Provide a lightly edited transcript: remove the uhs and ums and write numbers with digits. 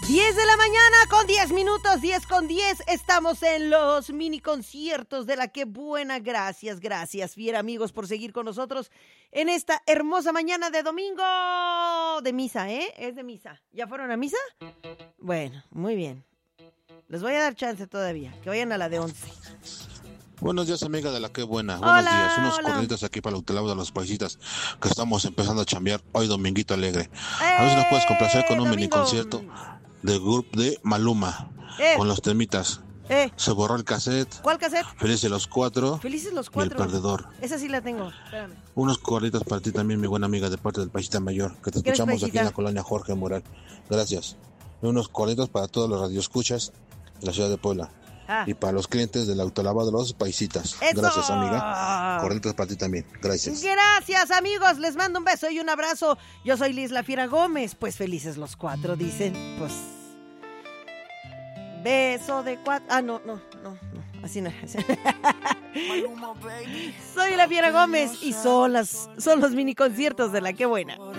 10 de la mañana con 10 minutos, 10 con 10. Estamos en los mini conciertos de la Qué Buena. Gracias, fiera amigos, por seguir con nosotros en esta hermosa mañana de domingo. De misa, ¿eh? Es de misa. ¿Ya fueron a misa? Bueno, muy bien. Les voy a dar chance todavía, que vayan a la de 11. Buenos días, amiga de la Qué Buena. Hola, buenos días. Unos hola. corriditos aquí para el Utelado de los Paisitas, que estamos empezando a chambear hoy dominguito alegre. A ver si nos puedes complacer con un mini concierto del grupo de Maluma, con los temitas. Se borró el cassette. ¿Cuál cassette? Felices los cuatro. Felices los Y el cuatro. perdedor. Esa sí la tengo. Espérame. Unos corriditos para ti también, mi buena amiga, de parte del Paisita Mayor, que te ¿Qué eres, escuchamos aquí Paisita? en la colonia Jorge Moral. Gracias. Y unos corriditos para todos los radioescuchas de la ciudad de Puebla. Y para los clientes del autolavado de los Paisitas. ¡Eso! Gracias, amiga. Corrientes para ti también. Gracias. Gracias, amigos. Les mando un beso y un abrazo. Yo soy Liz La Fiera Gómez. Pues felices los cuatro, dicen. Pues... beso de cuatro... Ah, no. Así no. Soy La Fiera Gómez y son los mini conciertos de la Qué Buena.